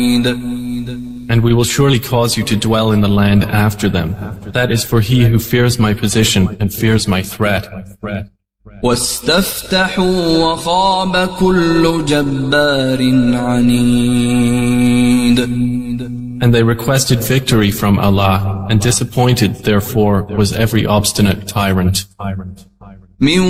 And we will surely cause you to dwell in the land after them. That is for he who fears my position and fears my threat. واستفتحوا وخاب كل جبار عنيد. And they requested victory from Allah, and disappointed therefore was every obstinate tyrant.